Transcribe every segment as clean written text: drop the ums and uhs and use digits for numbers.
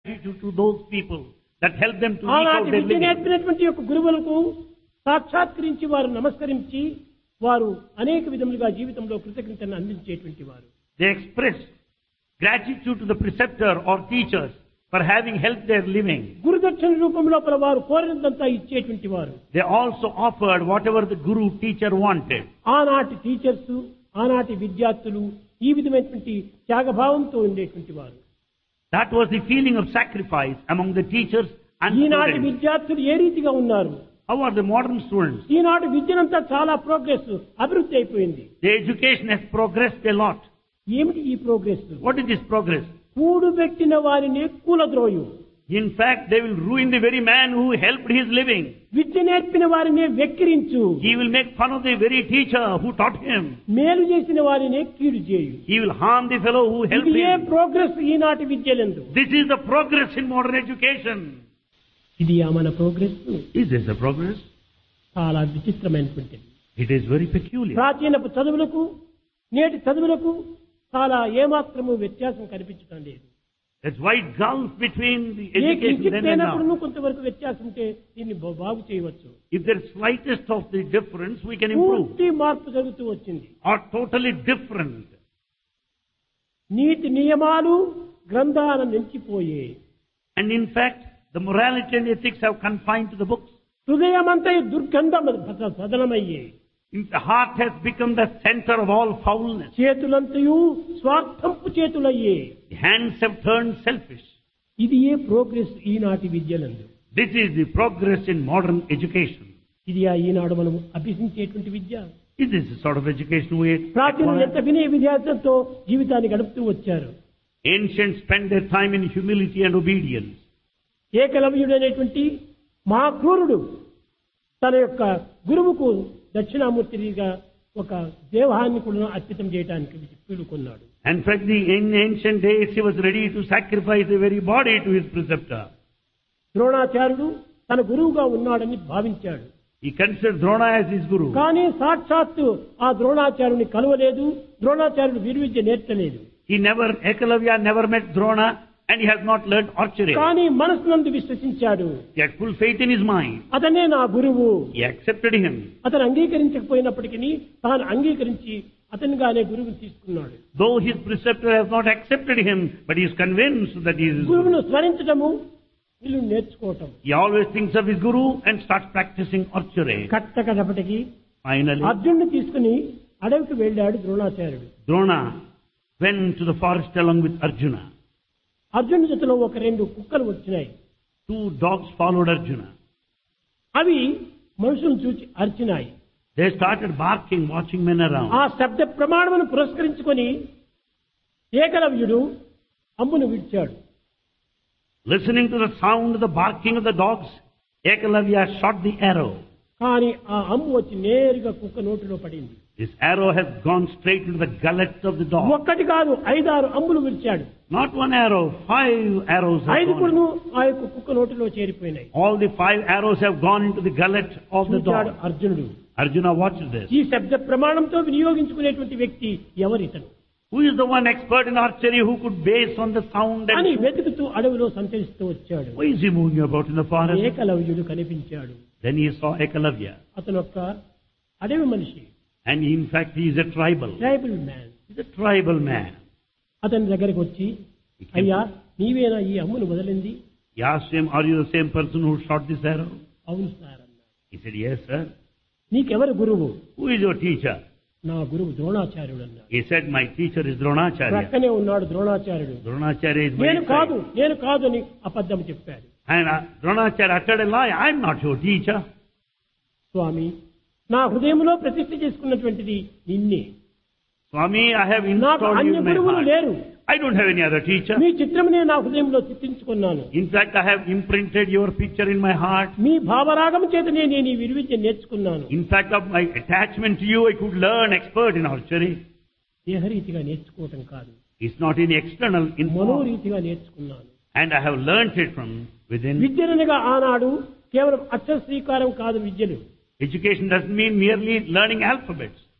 gratitude to those people that help them to eke ఆనాటి out their Vidya living. నేర్పినటువంటి యొక్క గురువులకు సాక్షాత్కరించి వారు నమస్కరించి వారు అనేక విధములుగా జీవితంలో కృతజ్ఞతను అందించేటువంటి వారు. They express gratitude to the preceptor or teachers for having helped their living. గురుదక్షిణ రూపంలో వారు కోరినంతా ఇచ్చేటువంటి వారు. They also offered whatever the guru teacher wanted. ఆనాటి టీచర్స్, ఆనాటి విద్యార్థులు ఈ విధమైనటువంటి త్యాగభావంతో ఉండేటువంటి వారు. That was the feeling of sacrifice among the teachers and ఈనాటి students. విద్యార్థులు ఏ రీతిగా ఉన్నారు? How are the modern students? ఈనాటి విద్యనంతా చాలా ప్రోగ్రెస్ అభివృద్ధి అయిపోయింది. The education has progressed a lot. ఏమిటి ఈ progress? What is this progress? కూడుబెట్టిన వారిని కూలద్రోయు, In fact, they will ruin the very man who helped his living. విద్య నేర్పిన వారిని వెక్కిరించు, He will make fun of the very teacher who taught him. మేలు చేసిన వారిని కీడు చేయు. He will harm the fellow who helped ఇది ఏ him. Progress ఈనాటి విద్యలందు? This is the progress in modern education. ఇది మన progress Is this the progress? చాలా విచిత్రమైనటువంటిది. It is very peculiar. ప్రాచీనపు చదువులకు నేటి చదువులకు చాలా ఏమాత్రము వ్యత్యాసం కనిపించడం లేదు. There's wide gulf between the A education కించిత్ then and లేనప్పుడు now. కొంతవరకు వ్యత్యాసం ఉంటే దీన్ని బాగు చేయవచ్చు. If there's slightest of the difference, we can improve. పూర్తి మార్పు జరుగుతూ వచ్చింది. Or totally different. నీతి నియమాలు గ్రంథాలను నిలిచిపోయే, And in fact, the morality and ethics have confined to the books. హృదయమంతా దుర్గంధం సదనమయ్యే, The heart has become the center of all foulness. చేతులంతయు స్వార్థంపు చేతులయ్యే. The hands have turned selfish. ఇది ఏ progress ఈనాటి విద్యలందు? This is the progress in modern education. ఇది ఈనాడు మనం అభ్యసించేటువంటి విద్య. Is this the sort of education we ప్రాచీనులు acquire? ఎంత వినయ విద్యార్థులతో జీవితాన్ని గడుపుతూ వచ్చారు. Ancients spent their time in humility and obedience. ఏకలవ్యుడు అనేటువంటి మహాక్రూరుడు తన యొక్క గురువుకు దక్షిణామూర్తిగా ఒక దేవాన్ని కూడా అర్పితం చేయడానికి పూనుకున్నాడు. In fact, in ancient days, he was ready to sacrifice the very body to his preceptor. ద్రోణాచార్యుడు తన గురువుగా ఉన్నాడని భావించాడు. He considered Drona as his guru. కానీ సాక్షాత్తు ఆ ద్రోణాచార్యుని కలవలేదు, ద్రోణాచార్యుడు విలువిద్య నేర్చలేదు. Ekalavya never met Drona and he has not learned archery. కానీ మనసునందు విశ్వసించాడు. He had full faith in his mind. అతనే నా గురువు. He accepted him. అతను అంగీకరించకపోయినప్పటికీ తాను అంగీకరించి అతనిగానే గురువుని తీసుకున్నాడు. Though his preceptor has not accepted him, but he is convinced that he is his గురువును guru. స్మరించడము, వీళ్ళు నేర్చుకోవటం. He always thinks of his guru and starts practicing archery. కట్టకడపటికి Finally, అర్జునుడిని తీసుకుని అడవికి వెళ్ళాడు ద్రోణాచార్యుడు. Drona went to the forest along with Arjuna. అర్జునుడి జతలో ఒక 2 కుక్కలు వచ్చినాయి. 2 dogs followed Arjuna. అవి మనుషులను చూచి అరిచినాయి. They started barking, watching men around. ఆ శబ్ద ప్రమాణమును పురస్కరించుకొని ఏకలవ్యుడు అంబును విడిచాడు. Listening to the sound of the barking of the dogs, Ekalavya shot the arrow. కానీ ఆ అంబు వచ్చి నేరుగా కుక్క నోటిలో పడింది. This arrow has gone straight into the gullet of the dog. ఒక్కటి కాదు 5-6 అంబులు విడిచాడు. Not 1 arrow, 5 arrows have 5 gone. కూడాను ఆ యొక్క కుక్క నోటిలో చేరిపోయినాయి. All the 5 arrows have gone into the gullet of the చూచాడు dog. అర్జునుడు. Arjuna watched this. ఈ శబ్ద ప్రమాణంతో వినియోగించుకునేటువంటి వ్యక్తి ఎవరితను Who is the one expert in archery who could base on the sound అని and... వెతుకుతూ అడవిలో సంచరిస్తూ వచ్చాడు. Why is he moving about in the forest? ఏకలవ్యుడు కనిపించాడు. Then he saw Ekalavya. అతను ఒక అడవి మనిషి, And in fact, he is a tribal. Tribal man. He's a tribal man. అతని దగ్గరికి వచ్చి, అయ్యా నీవేనా ఈ అమ్మును వదిలింది? He asked him, are you the same person who shot this arrow? అవును సార్ అన్నాడు. He said, yes, sir. నీకెవరు గురువు? Who is your teacher? నా గురువు ద్రోణాచార్యుడు అన్నాడు. He said, my teacher is Dronacharya. ప్రక్కనే ఉన్నాడు ద్రోణాచార్యుడు. Dronacharya is my నేను కాదు teacher. నేను కాదు అని అబద్ధం చెప్పాడు. And Dronacharya uttered a lie. I'm not your teacher. స్వామి, నా హృదయంలో ప్రతిష్ఠ చేసుకున్నటువంటిది నిన్నే. Swami, I have నాకు installed you అన్య in my గురువులు heart. లేరు. I don't have any other teacher. మీ చిత్రమునే నా హృదయంలో చిత్రించుకున్నాను. In fact, I have imprinted your picture in my heart. మీ భావరాగం చేతనే నేను ఈ విలువిద్య నేర్చుకున్నాను. In fact, of my attachment to you, I could learn expert in archery. దేహరీతిగా నేర్చుకోవటం కాదు, It's not in external, in form. మనోరీతిగా నేర్చుకున్నాను. And I have learnt it from within. విద్యనగా ఆనాడు కేవలం అక్షర శ్రీకారం కాదు విద్యలు. Education doesn't mean merely learning alphabets.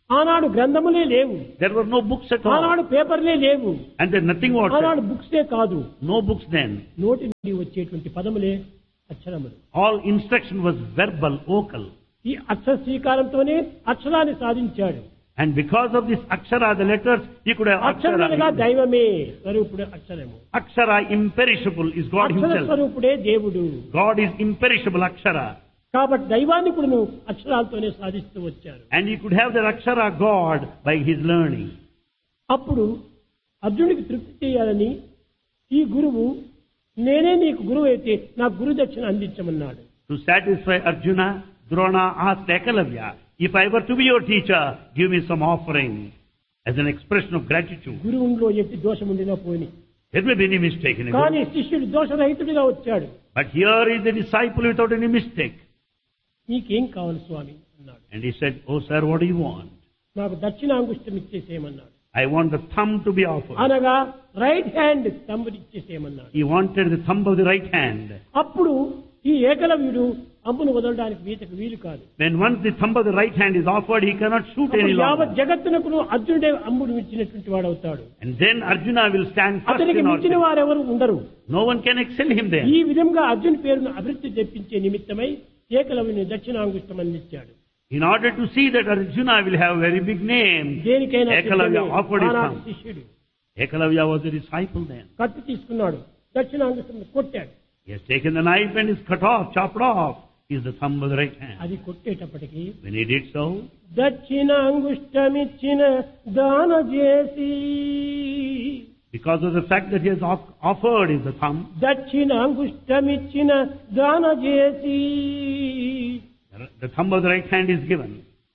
ఆనాడు గ్రంథములే లేవు, There were no books at all. ఆనాడు పేపర్లే లేవు, And then nothing was ఆనాడు there. బుక్సే కాదు, No books then. నోటి నుండి వచ్చేటువంటి పదములే అక్షరములు. All instruction was verbal, vocal. ఈ అక్షర శ్రీకారంతోనే అక్షరాన్ని సాధించాడు. And because of this akshara, the letters, he could have అక్షరములుగా akshara. దైవమే స్వరూపుడు అక్షరము. Akshara imperishable is God Akshara himself. స్వరూపుడే దేవుడు. God is imperishable akshara. కాబట్టి దైవాన్ని కూడా అక్షరాలతోనే సాధిస్తూ వచ్చారు. And he could have the akshara God by his learning. అప్పుడు అర్జునుడికి తృప్తి చేయాలని ఈ గురువు, నేనే నీకు గురువు అయితే నాకు గురు దక్షిణ అందించమన్నాడు. To satisfy Arjuna, Drona asked Ekalavya, if I were to be your teacher, give me some offering as an expression of gratitude. గురువులో ఎట్టి దోషం ఉండినా పోని, There may be any mistake in it. కానీ శిష్యుడు దోషరహితుడిగా వచ్చాడు. But here is the disciple without any mistake. నీకేం కావాలి స్వామి అన్నాడు. And he said, oh sir, what do you want? నాకు దక్షిణాంగుష్టం ఇచ్చేసేయమన్నాడు. I want the thumb to be offered. అనగా right hand thumb ఇచ్చేసేయమన్నాడు. He wanted the thumb of the right hand. అప్పుడు ఈ ఏకలవ్యుడు అంబును వదలడానికి వీలు కాదు. When once the thumb of the right hand is offered, he cannot shoot any యావత్ longer. జగత్తునకు అర్జునుడే అంబును ఇచ్చినటువంటి వాడు అవుతాడు. And then Arjuna will stand first అతనికి in మించిన order. వారెవరు ఉండరు. No one can excel him there. ఈ విధంగా అర్జున్ పేరును అభివృద్ధి తెప్పించే నిమిత్తమై ఏకలవ్యుని దక్షిణాంగుష్టం అందించాడు. In order to see that Arjuna will have a very big name, దేనికైనా Ekalavya సిద్ధమే. offered his ఆనాటి thumb. శిష్యుడు Ekalavya was a disciple then. కత్తి తీసుకున్నాడు, దక్షిణాంగుష్టం కొట్టాడు. He has taken the knife and is cut off, chopped off, is the thumb of the right hand. అది కొట్టేటప్పటికి When he did so, దక్షిణాంగుష్టమిచ్చిన దాన చేసి, because of the fact that he has offered is the thumb, దక్షిణాంగుష్టమిచ్చిన దాన చేసి, the thumb of the right hand is given.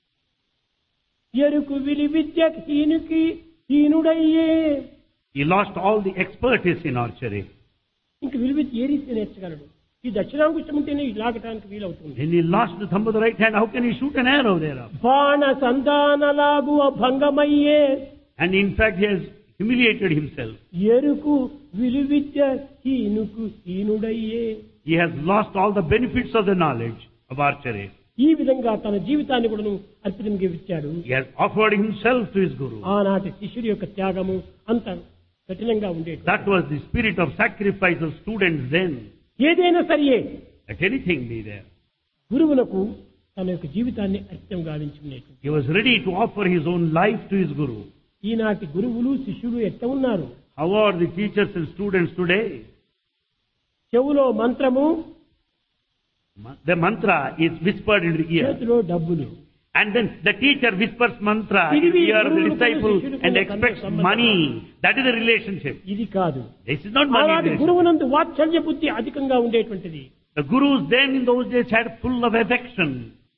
ఎరుకు విలి Vidya హీనుకి హీనుడయ్యే. He lost all the expertise in archery. ఇంక విలువిద్య ఏ రీతి నేర్చగలడు? ఈ దక్షిణాంగుష్టం ఉంటేనే లాగటానికి వీలవుతుంది. When he lost the thumb of the right hand, how can he shoot an arrow thereof? బాణ సంధానలాగు భంగమయ్యే. And in fact, he has humiliated himself. ఎరుకు విలువిద్య హీనుకు హీనుడయ్యే. He has lost all the benefits of the knowledge of archery. ఈ విధంగా తన జీవితాన్ని కూడా అర్పితంగా ఇచ్చాడు. He has offered himself to his guru. ఆనాటి శిష్యుడి యొక్క త్యాగము అంత కఠినంగా ఉండేది. That was the spirit of sacrifice of students then. ఏదైనా సరియే Let anything be there. గురువులకు తన యొక్క జీవితాన్ని అర్పితం గావించుకునేది. He was ready to offer his own life to his guru. ఈనాటి గురువులు శిష్యులు ఎట్లా ఉన్నారు? How are the teachers and students today? చెవులో మంత్రము, The mantra is whispered in the ear. చేతిలో డబ్బులు. And then the teacher whispers mantra in the ear of the disciple and expects money. That is the relationship. ఇది కాదు. This is not money ఆనాటి relationship. గురువునందు వాత్సల్య బుద్ధి అధికంగా ఉండేటువంటిది. The gurus then in those days had full of affection.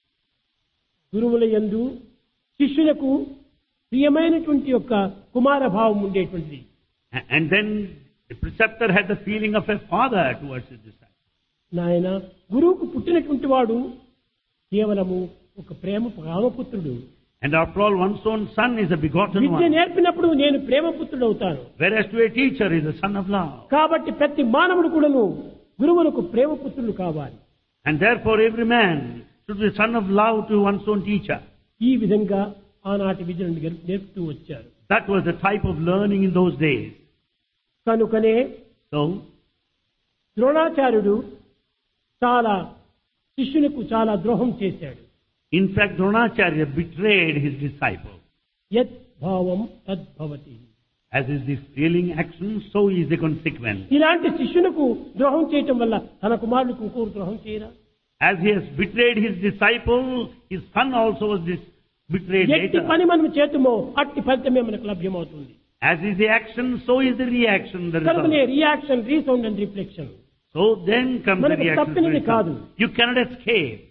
గురువుల యందు శిష్యులకు ప్రియమైనటువంటి యొక్క కుమార భావం ఉండేటువంటిది. And then the preceptor had the feeling of a father towards his disciple. నాయన, గురువుకు పుట్టినటువంటి వాడు కేవలము ఒక ప్రేమ రామపుత్రుడు. And after all, one's own son is a begotten Vidya one. నేర్పినప్పుడు నేను ప్రేమపుత్రుడు అవుతాను. Whereas to a teacher is a son of love. కాబట్టి ప్రతి మానవుడు కూడాను గురువులకు ప్రేమపుత్రులు కావాలి. And therefore every man should be a son of love to one's own teacher. ఈ విధంగా ఆనాటి విద్యను నేర్పుతూ వచ్చారు. That was the type of learning in those days. కనుకనే So, ద్రోణాచార్యుడు చాలా శిష్యులకు చాలా ద్రోహం చేశాడు. in fact, Dronacharya betrayed his disciple. యత్ భావం తద్భవతి. As is the feeling action, so is the consequence. ఇలాంటి శిష్యులకు ద్రోహం చేయటం వల్ల తన కుమారులకు ఇంకొకరు ద్రోహం చేయరా? As he has betrayed his disciple, his son also was betrayed ఎట్టి later. పని మనం చేతుమో అట్టి ఫలితమే మనకు లభ్యమవుతుంది. As is the action, so is the reaction, the కనుకనే result. Reaction, resound and reflection. So then comes the మనకు reaction. తప్పినది result. కాదు. You cannot escape.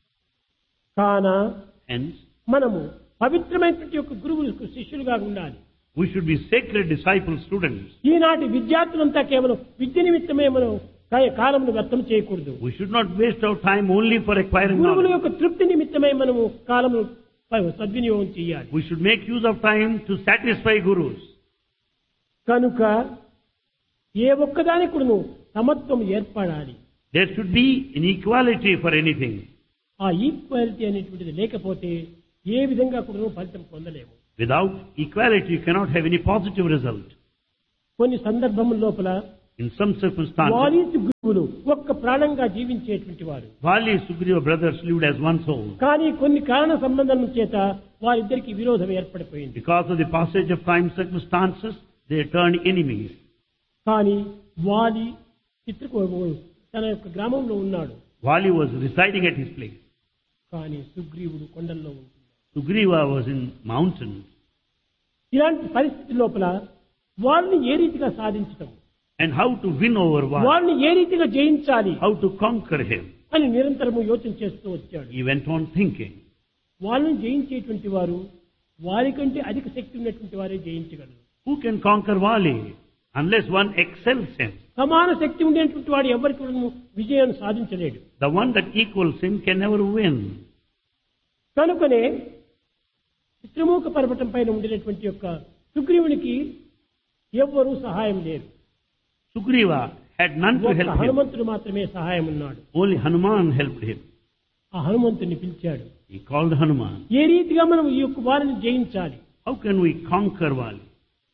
కాన Hence, మనము పవిత్రమైనటువంటి యొక్క గురువులకు శిష్యులుగా ఉండాలి. we should be sacred disciple students. ఈనాటి విద్యార్థులంతా కేవలం విద్య నిమిత్తమే మనం కాలమును వ్యర్థం చేయకూడదు. We should not waste our time only for acquiring గురువుల knowledge. యొక్క తృప్తి నిమిత్తమే మనము కాలమును సద్వినియోగం చేయాలి. We should make use of time to satisfy gurus. కనుక ఏ ఒక్కదానికి కూడాను సమత్వం ఏర్పడాలి. There should be an equality for anything. ఆ ఈక్వాలిటీ అనేటువంటిది లేకపోతే ఏ విధంగా కూడా ఫలితం పొందలేము. Without equality, you cannot have any positive result. కొన్ని సందర్భముల లోపల In some circumstances, వాలి సుగ్రీవులు ఒక్క ప్రాణంగా జీవించేటువంటి వారు. Vali Sugriva brothers lived as one soul. కానీ కొన్ని కారణ సంబంధం చేత వారిద్దరికి విరోధం ఏర్పడిపోయింది. Because of the passage of time circumstances, they turned enemies. కానీ వాలి తన యొక్క గ్రామంలో ఉన్నాడు. Vali was residing at his place. కానీ సుగ్రీవుడు కొండల్లో ఉంటున్నాడు. Sugriva was in mountains. ఇలాంటి పరిస్థితి లోపల వాళ్ళని ఏ రీతిగా సాధించటం, And how to win over Vali, వాళ్ళని ఏ రీతిగా జయించాలి how to conquer him. అని నిరంతరము యోచన చేస్తూ వచ్చాడు. He went on thinking. వాళ్ళని జయించేటువంటి వారు వారికంటే అధిక శక్తి ఉన్నటువంటి వారే జయించగలరు. Who can conquer Vali unless one excels him? సమాన శక్తి ఉండేటువంటి వాడు ఎవరికి కూడా విజయాన్ని సాధించలేడు. The one that equals him can never win. కనుకనే చిత్రమూక పర్వతం పైన ఉండినటువంటి యొక్క సుగ్రీవునికి ఎవ్వరూ సహాయం లేదు. Sugriva had none to help him. హనుమంతుడు మాత్రమే సహాయం ఉన్నాడు. Only Hanuman helped him. ఆ హనుమంతుని పిలిచాడు. He called Hanuman. ఏ రీతిగా మనం ఈ యొక్క వారిని జయించాలి How can we conquer Vali?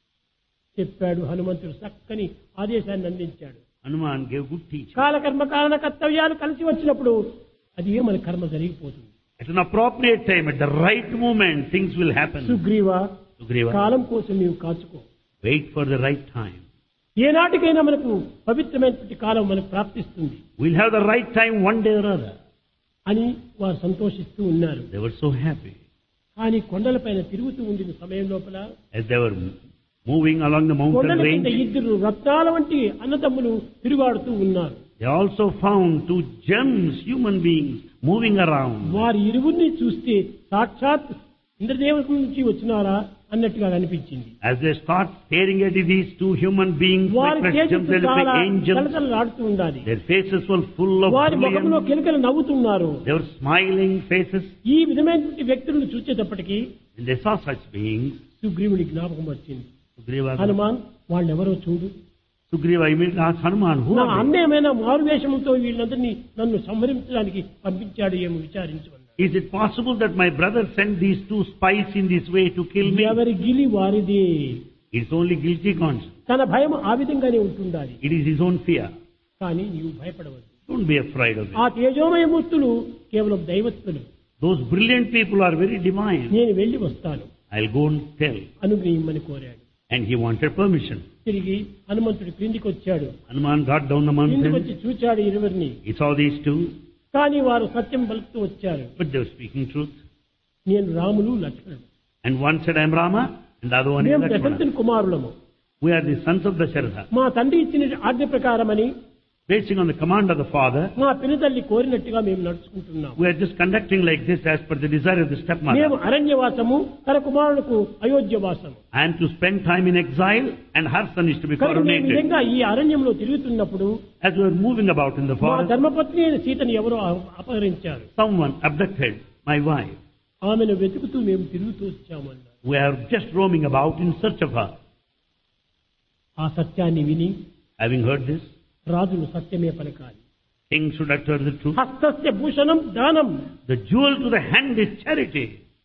చెప్పాడు. హనుమంతుడు చక్కని ఆదేశాన్ని అందించాడు. Hanuman gave good teaching. కాలకర్మ కారణ కర్తవ్యాలు కలిసి వచ్చినప్పుడు అది మన కర్మ జరిగిపోతుంది. At an appropriate time, at the right moment, things will happen. Sugriva, Sugriva, కాలం కోసం నీవు కాచుకో. wait for the right time. ఏనాటికైనా మనకు పవిత్రమైనటువంటి కాలం మనకు ప్రాప్తిస్తుంది We'll have the right time one day or other. అని వారు సంతోషిస్తూ ఉన్నారు. They were so happy. కానీ కొండలపైన తిరుగుతూ ఉండిన సమయం లోపల As they were moving along the mountain కొండల కింద range, ఇద్దరు రత్నాల వంటి అన్నదమ్ములు తిరుగాడుతూ ఉన్నారు. they also found two gems, human beings, moving around. వారి ఇరువురిని చూస్తే సాక్షాత్ ఇంద్రదేవత నుంచి వచ్చినారా అన్నట్టుగా అనిపించింది. As they start staring at these two human beings, వారి like gems, they look చాలా like angels. కలకలలాడుతూ ఉండాలి. Their faces were full of వారి ముఖంలో brilliance. కిలకలు నవ్వుతున్నారు. They were smiling faces. ఈ విధమైనటువంటి వ్యక్తులను చూసేటప్పటికీ And they saw such beings. సుగ్రీవుడి జ్ఞాపకం వచ్చింది. Sugriva, హనుమాన్ వాళ్ళెవరో చూడు. Sugriva immediately asked Hanuman, who నా are they? అన్న ఏమైనా మారువేషంతో వీళ్ళందరినీ నన్ను సంహరించడానికి పంపించాడు ఏమో విచారించమన్నాడు. Is it possible that my brother sent these two spies in this way to kill me? ఎవరి గిలి వారిదే. It's only guilty conscience. తన భయం ఆ విధంగానే ఉంటుండాలి. It is his own fear. కానీ నీవు భయపడవద్దు. Don't be afraid of ఆ it. తేజోమయ మూర్తులు కేవలం దైవత్తులు. Those brilliant people are very divine. నేను వెళ్లి వస్తాను I'll go and tell. అనుగ్రహించమని కోరాడు. And he wanted permission. తిరిగి హనుమంతుడు క్రిందికి వచ్చాడు. Hanuman got down the క్రిందికి mountain. వచ్చి చూచాడు ఇరువురిని. He saw these two, కానీ వారు సత్యం పలుకుతూ వచ్చారు. but they were speaking truth. నేను రాములు లక్ష్మణుడు. And one said, I am Rama, and the other one is మేము Lakshmana. దశరథుని కుమారులము. We are the sons of Dasharatha. మా తండ్రి ఇచ్చిన ఆజ్ఞ ప్రకారమని Basing on the command of the father, మా పినతల్లి కోరినట్టుగా మేము నడుచుకుంటున్నాం. we are just conducting like this as per the desire of the మేము stepmother. అరణ్యవాసము, తన కుమారులకు అయోధ్యవాసము. I am to spend time in exile, and her son is to be కానీ మేము coronated. నిజంగా ఈ అరణ్యంలో తిరుగుతున్నప్పుడు As we were moving about in the మా forest, ధర్మపత్ని అయిన సీతను ఎవరో అపహరించారు. someone abducted my wife. ఆమెను వెతుకుతూ మేము తిరుగుతూ వచ్చామన్నారు. We are just roaming about in search of her. ఆ సత్యాన్ని విని Having heard this, రాజులు సత్యమే పలకాలి. kings should utter the truth. హస్తస్య Bhushanam దానం, The jewel to the hand is charity.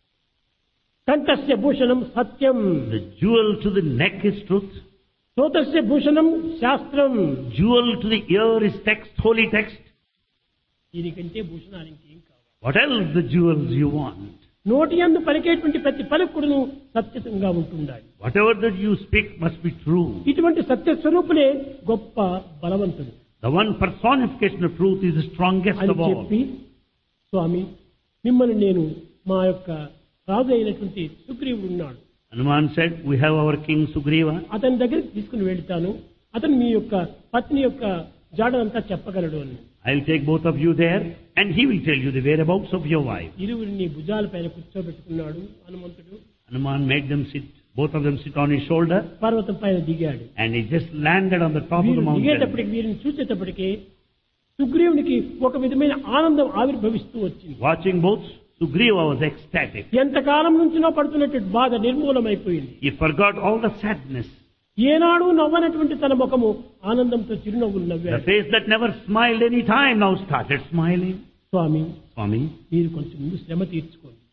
కంఠస్య Bhushanam Satyam, The jewel to the neck is truth. శ్రోతస్య Bhushanam శాస్త్రం. Jewel to the ear is text, holy text. దీనికంటే భూషణాలు ఇంకేం కావాలి? What else the jewels you want? నోటి యందు పలికేటువంటి ప్రతి పలుకుడును సత్యతంగా ఉంటుండాలి. Whatever that you speak must be true. ఇటువంటి సత్య స్వరూపులే గొప్ప బలవంతుడు The one personification of truth is the strongest అని of all. చెప్పి, స్వామి మిమ్మల్ని నేను మా యొక్క రాజు అయినటువంటి సుగ్రీవుడు ఉన్నాడు, Hanuman said, we have our king Sugriva. అతని దగ్గరికి తీసుకుని వెళ్తాను, అతను మీ యొక్క పత్ని యొక్క జాడనంతా చెప్పగలడు అని. I'll take both of you there, and he will tell you the whereabouts of your wife. ఇరువురిని భుజాల పైన కూర్చోబెట్టుకున్నాడు హనుమంతుడు. Hanuman made them sit, both of them sit on his shoulder, పర్వతం పైన దిగాడు. and he just landed on the top of the వీరు mountain. దిగేటప్పటికి వీరిని చూసేటప్పటికి సుగ్రీవునికి ఒక విధమైన ఆనందం ఆవిర్భవిస్తూ వచ్చింది. Watching both, Sugriva was ecstatic. ఎంతకాలం నుంచినో పడుతున్నట్టు బాధ నిర్మూలమైపోయింది. He forgot all the sadness. ఏనాడు నవ్వనటువంటి తన ముఖము ఆనందంతో చిరునవ్వులు The నవ్వాడు. face that never smiled any time now started smiling. Swamy Swami, మీరు కొంచెం ముందు శ్రమ తీర్చుకోండి,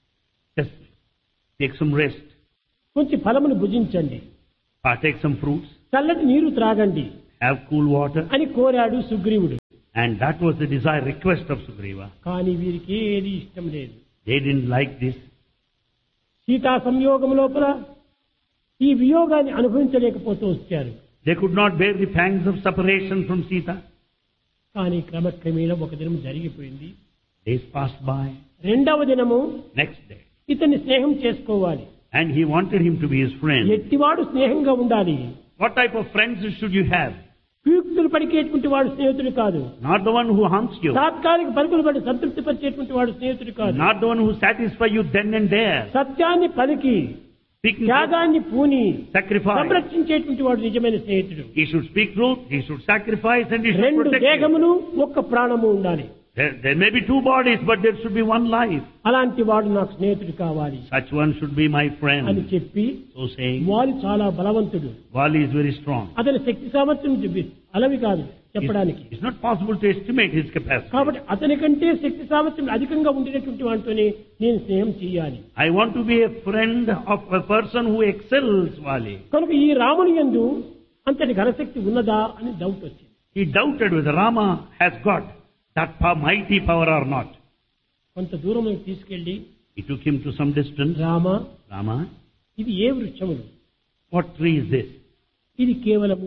Just take some rest. కొంచెం ఫలమును భుజించండి, Partake some fruits. చల్లటి నీరు త్రాగండి Have cool water. అని కోరాడు సుగ్రీవుడు. And that was the desired request of Sugriva. కానీ వీరికి ఏది ఇష్టం లేదు. They didn't like this. Sita సంయోగం లోపల ఈ వియోగాన్ని అనుభవించలేకపోతూ వచ్చారు. They could not bear the pangs of separation from Sita. కానీ క్రమక్రమేణా ఒక దినం జరిగిపోయింది. Days passed by. రెండవ దినము Next day. ఇతన్ని స్నేహం చేసుకోవాలి. And he wanted him to be his friend. ఎట్టివాడు స్నేహంగా ఉండాలి. What type of friends should you have? కుయుక్తులు పడికేటువంటి వాడు స్నేహితుడు కాదు. Not the one who haunts you. తాత్కాలిక పలుకులు పడి సంతృప్తి పరిచేటువంటి వాడు స్నేహితుడు కాదు. Not the one who satisfies you then and there. సత్యాన్ని పలికి Speaking త్యాగాన్ని పూని sacrifice. సంరక్షించేటువంటి వాడు నిజమైన స్నేహితుడు. He should speak truth, he should sacrifice, and he should రెండు protect you. దేహమును ఒక్క ప్రాణము ఉండాలి. There may be two bodies, but there should be one life. అలాంటి వాడు నాకు స్నేహితుడు కావాలి Such one should be my అని friend. చెప్పి So saying, వారు చాలా బలవంతుడు. Vali is very strong. అతని శక్తి సామర్థ్యం చెప్పి అలవి కాదు చెప్పడానికి. It's not possible to estimate his capacity. కాబట్టి అతని కంటే శక్తి సామర్థ్యం అధికంగా ఉండినటువంటి వాటితోనే నేను స్నేహం చేయాలి. I want to be a friend of a person who excels Vali. కనుక ఈ రాముని యందు అంతటి ఘనశక్తి ఉన్నదా అని డౌట్ వచ్చింది. He doubted whether Rama has got that mighty power or not. కొంత దూరం తీసుకెళ్లి He took him to some distance. Rama, Rama, ఇది ఏ వృక్షములు? what tree is this? ఇది కేవలము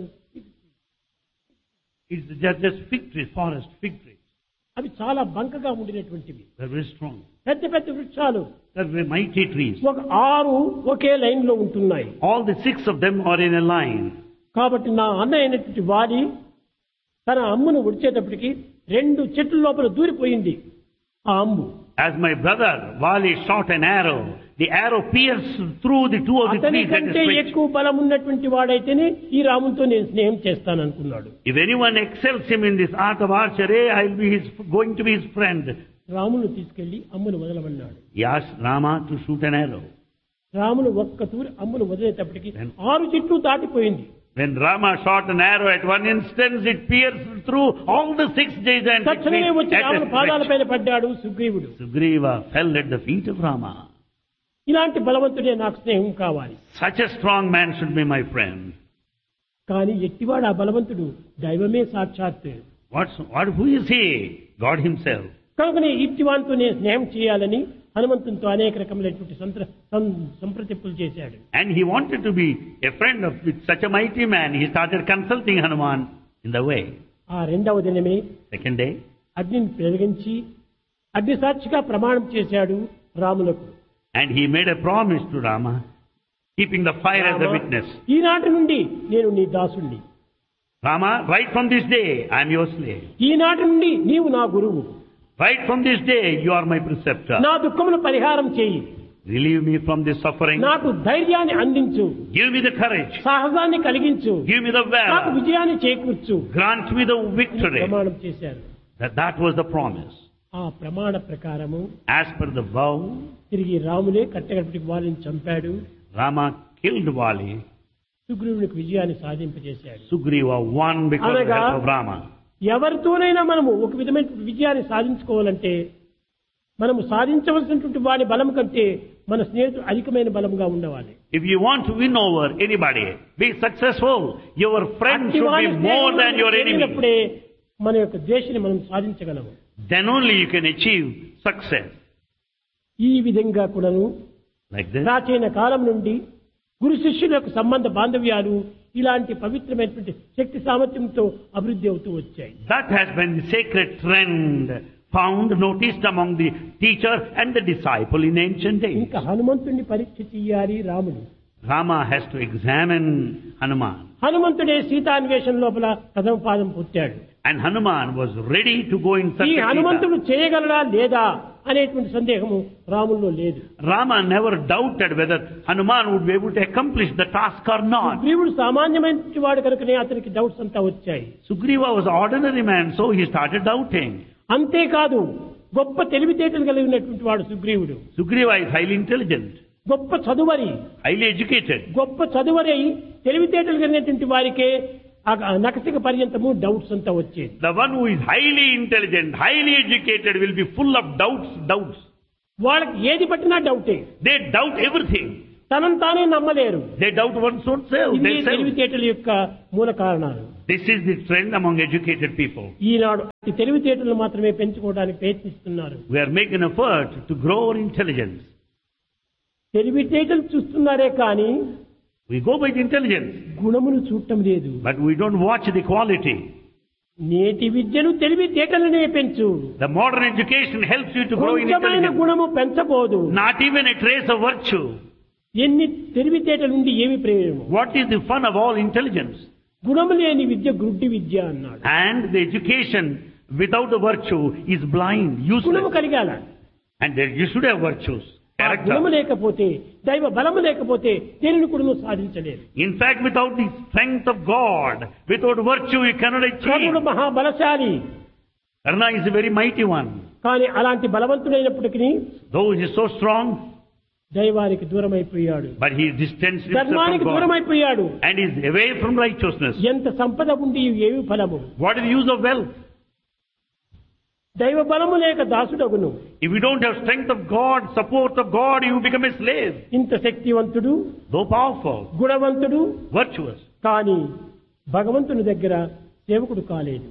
It's just fig trees, forest fig trees. అవి చాలా బంకగా ఉండినటువంటివి. They're very strong. పెద్ద పెద్ద వృక్షాలు They're very mighty trees. ఒక 6 ఒకే లైన్ లో ఉంటున్నాయి. All the 6 of them are in a line. కాబట్టి నా అన్న అయినటువంటి వాలి తన అమ్మును ఉడిచేటప్పటికి 2 చెట్ల లోపల దూరిపోయింది ఆ అమ్ము. As my brother Vali shot an arrow, the arrow pierced through the 2 of the అతని trees that కంటే is fixed. ఎక్కువ బలం ఉన్నటువంటి వాడైతేనే ఈ రాముతో నేను స్నేహం చేస్తాననుకున్నాడు. If anyone excels him in this art of archery, going to be his friend. రామును తీసుకెళ్లి అమ్మును వదలమన్నాడు. He asked Rama to shoot an arrow. రామును ఒక్క తూరి అమ్మును వదిలేటప్పటికి 6 చెట్లు దాటిపోయింది. When Rama shot an arrow at one instance, it pierced through all the 6 gigantic తక్షణమే trees వచ్చి at a రాముని stretch. పాదాలపైన పడ్డాడు సుగ్రీవుడు. Sugriva fell at the feet of Rama. ఇలాంటి బలవంతుడే నాకు స్నేహం కావాలి. Such a strong man should be my friend. కానీ ఎట్టివాడు ఆ బలవంతుడు? దైవమే సాక్షాత్. Who is he? God himself. కనుకనే ఇట్టివానితో నేను స్నేహం చేయాలని హనుమంతునితో అనేక రకములైనటువంటి సంప్రతిప్పులు చేశాడు. And he wanted to be a friend of with such a mighty man. He started consulting Hanuman in the way. ఆ రెండవ దినమే Second day, అగ్నిని పెరిగించి అగ్ని సాక్షిగా ప్రమాణం చేశాడు రాములకు. and he made a promise to Rama, keeping the fire as a witness. ఈనాటి నుండి నేను నీ దాసుణ్ణి. Rama, right from this day, I am your slave. ఈనాటి నుండి నీవు నా గురువు. Right from this day, you are my preceptor. నా దుఃఖమును పరిహారం చేయి. Relieve me from this suffering. నాకు ధైర్యాన్ని అందించు. Give me the courage. సాహసాన్ని కలిగించు. Give me the నాకు valor. విజయాన్ని చేకూర్చు. Grant me the victory. ప్రమాణం చేశారు. That was the promise. ఆ ప్రమాణ ప్రకారము As per the vow, తిరిగి రాములే కట్టగడపటికి వాళ్ళని చంపాడు. Rama killed Vali. సుగ్రీవునికి విజయాన్ని సాధింపజేశాడు. Sugriva won because of the అనగా help of Rama. ఎవరితోనైనా మనము ఒక విధమైన విజయాన్ని సాధించుకోవాలంటే మనము సాధించవలసినటువంటి వాడి బలం కంటే మన స్నేహితుడు అధికమైన బలంగా ఉండవాలి. If you want to win over anybody, be successful, your friend should be more than your enemy. అప్పుడే మన యొక్క దేశాన్ని మనం సాధించగలము. Then only you can achieve success. ఈ విధంగా కూడాను Like this. ప్రాచీన కాలం నుండి గురు శిష్యుల యొక్క సంబంధ బాంధవ్యాలు ఇలాంటి పవిత్రమైనటువంటి శక్తి సామర్థ్యంతో అభివృద్ధి అవుతూ వచ్చాయి. That has been the sacred trend found, noticed among the teacher and the disciple in ancient days. ఇంకా హనుమంతుడిని పరీక్ష చెయ్యాలి రాముడు. Rama has to examine Hanuman. హనుమంతుడే సీతాన్వేషణ లోపల ప్రథమ పాదం పుట్టాడు. And Hanuman was ready to go in search ఈ of హనుమంతుడు Sita. చేయగలడా లేదా అనేటువంటి సందేహము రాముల్లో లేదు. Rama never doubted whether Hanuman would be able to accomplish the task or not. సుగ్రీవుడు సామాన్యమైన వాడు కనుకనే అతనికి డౌట్స్ అంతా వచ్చాయి. Sugriva was an ordinary man, so he started doubting. అంతేకాదు గొప్ప తెలివితేటలు కలిగినటువంటి వాడు సుగ్రీవుడు. Sugriva is highly intelligent, గొప్ప చదువరి, highly educated. గొప్ప చదువరి తెలివితేటలు కలిగినటువంటి వారికే నకసిక పర్యంతము డౌట్స్ అంతా వచ్చేది. The one who is highly intelligent, highly educated will be full of doubts. వాళ్ళకి ఏది పట్టినా డౌటే. They doubt everything. తనను తానే నమ్మలేరు. They doubt one's own self. ఇది Themselves. తెలివితేటల యొక్క మూల కారణాలు. This is the trend among educated people. ఈనాడు ఈ తెలివితేటలు మాత్రమే పెంచుకోవడానికి ప్రయత్నిస్తున్నారు. We are making an effort to grow our intelligence. తెలివితేటలు చూస్తున్నారే కానీ We go by the intelligence, గుణమును చూడటం లేదు. but we don't watch the quality. నేటి విద్యను తెలివితేటలనే పెంచు. The modern education helps you to grow in కొంచెమైన intelligence. గుణము పెంచబోదు. Not even a trace of virtue. ఎన్ని తెలివితేటలుండి ఏమి ప్రయోజనం? What is the fun of all intelligence? గుణము లేని విద్య గుడ్డి విద్య అన్నాడు. And the education without the virtue is blind, గుణము useless. కలిగాల. And you should have virtues, ఆ గుణము character. లేకపోతే దైవ బలము లేకపోతే దేనిని కూడా సాధించలేరు. In fact, without the strength of God, without virtue, you cannot కర్ణుడు achieve. మహాబలశాలి. Karna is a very mighty one. కానీ అలాంటి బలవంతుడైనప్పటికీ Though he is so strong, దైవానికి దూరమైపోయాడు. but he distanced himself ధర్మానికి from God దూరమైపోయాడు. and is away from righteousness. ఎంత సంపద ఉండి ఏమి ఫలము? What is the use of wealth? దైవ బలము లేక దాసుడగును. If you don't have strength of God, support of God, you become a slave. ఇంత శక్తివంతుడు, Though powerful, గుణవంతుడు, virtuous, కానీ భగవంతుని దగ్గర సేవకుడు కాలేదు.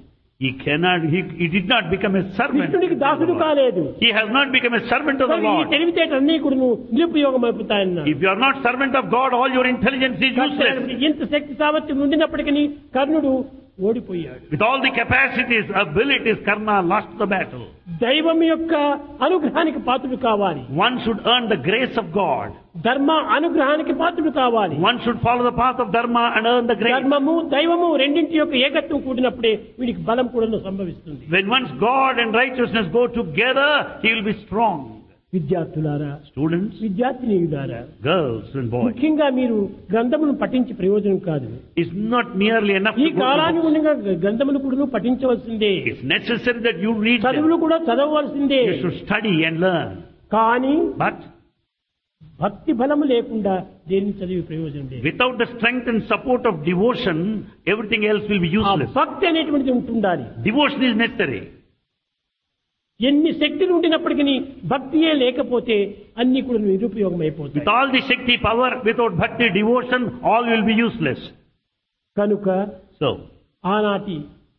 he did not become a servant. కృష్ణుడికి దాసుడు కాలేదు. He has not become a servant of the ఈ Lord. తెలివితేటలన్నీ కూడా నిరుపయోగం అయిపోతాయన్నాడు. If you are not servant of God, all your intelligence is useless. ఇంత శక్తి సామర్థ్యం ఉండినప్పటికీ కర్ణుడు ఓడిపోయాడు. With all the capacities, abilities, Karna lost the battle. దైవం యొక్క అనుగ్రహానికి పాత్రుడు కావాలి. One should earn the grace of God. ధర్మ అనుగ్రహానికి పాత్రుడు కావాలి. One should follow the path of Dharma and earn the grace. ధర్మము దైవము రెండింటి యొక్క ఏకత్వం కూడినప్పుడే వీడికి బలం కూడా సంభవిస్తుంది. When once God and righteousness go together, he will be strong. విద్యార్థులారా, Students, విద్యార్థినీయులారా, girls and boys, ముఖ్యంగా మీరు గ్రంథమును పఠించి ప్రయోజనం కాదు. it's not merely enough ఈ to go to కాలాన్ని books. ఉండగా గ్రంథములు కూడా పఠించవలసిందే. It's necessary that you read them. చదువులు కూడా చదవవలసిందే. You should study and learn. కానీ But భక్తి బలము లేకుండా దేనిని చదివి ప్రయోజనం లేదు. without the strength and support of devotion, everything else will be ఆ useless. భక్తి అనేటువంటిది ఉంటుండాలి. Devotion is necessary. ఎన్ని శక్తులు ఉండినప్పటికీ భక్తియే లేకపోతే అన్ని కూడా నిరుపయోగం అయిపోతాయి. With all the Shakti power, without bhakti, devotion, all will be useless. కనుక So, ఆనాటి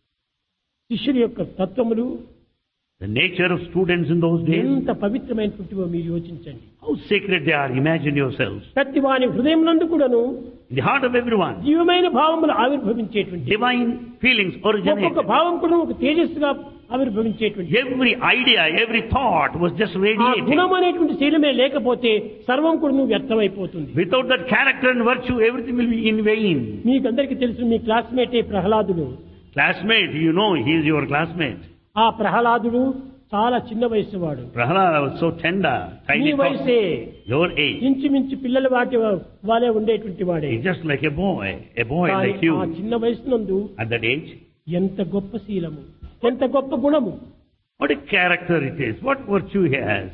శిష్యుల యొక్క తత్వములు the nature of students in those days, ఎంత పవిత్రమైనటువంటివో మీరు యోచించండి. how sacred they are, imagine yourselves. ప్రతి వాని హృదయం నందు కూడాను In the heart of everyone, జీవమైన భావములు ఆవిర్భవించేటువంటి divine feelings originate. ఒక్కొక్క భావం కూడా ఒక తేజస్సుగా ఆవిర్భవించేటువంటి Every idea, every thought was just ఆ radiating. గుణం అనేటువంటి శీలమే లేకపోతే సర్వం కూడా వ్యర్థమైపోతుంది. Without that character and virtue, everything will be in vain. మీకందరికీ తెలుసు, మీ క్లాస్మేటే ప్రహ్లాదుడు. Classmate, you know, he is your classmate. ఆ ప్రహ్లాదుడు చాలా చిన్న వయసు వాడు. Prahlada was so tender, me tiny, వయసే your age. ఇంచుమించు పిల్లల వాటి వాళ్ళే ఉండేటువంటి వాడే. He's just like a boy కానీ like you. ఆ చిన్న వయసు నందు At that age, ఎంత గొప్ప శీలము, ఎంత గొప్ప గుణము. what a character it is, what virtue he has.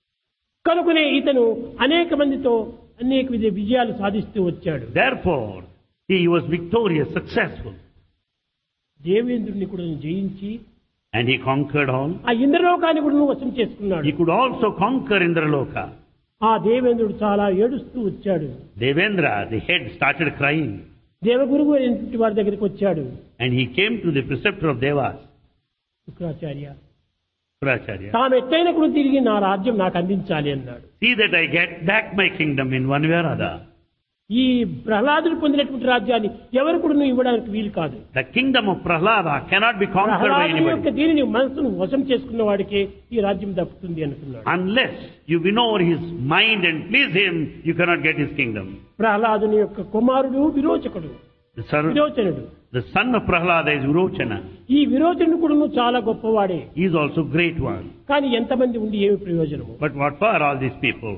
కనుకనే ఇతను అనేక మందితో అనేక విజయాలు సాధిస్తూ వచ్చాడు. Therefore, he was victorious, successful. దేవేంద్రుడిని కూడా జయించి And he conquered all. ఆ ఇంద్రలోకాన్ని కూడా వశం చేసుకున్నాడు. He could also conquer Indraloka. ఆ దేవేంద్రుడు చాలా ఏడుస్తూ వచ్చాడు. Devendra, the head, started crying. దేవగురువు అయినటువంటి వారి దగ్గరికి వచ్చాడు. And he came to the preceptor of Devas, Shukracharya, Pracharya. తాను ఎట్టైనా కూడా తిరిగి నా రాజ్యం నాకు అందించాలి అన్నాడు. See that I get back my kingdom in one way or other. ఈ ప్రహ్లాదుడు పొందినటువంటి రాజ్యాన్ని ఎవరు కూడా ఇవ్వడానికి వీలు కాదు. The kingdom of Prahlada cannot be conquered by ప్రహ్లాదుని యొక్క anybody. దీనిని మనసును వశం చేసుకున్న వాడికే ఈ రాజ్యం దక్కుతుంది అనుకున్నాడు. Unless you win over his mind and please him, you cannot get his kingdom. ప్రహ్లాదుని యొక్క కుమారుడు విరోచకుడు, విరోచనుడు. The son of Prahlada is Virochana. ఈ విరోచనుడు కూడా చాలా గొప్పవాడే. He is also great one. కానీ ఎంతమంది ఉండి ఏమి ప్రయోజనము? But what for all these people?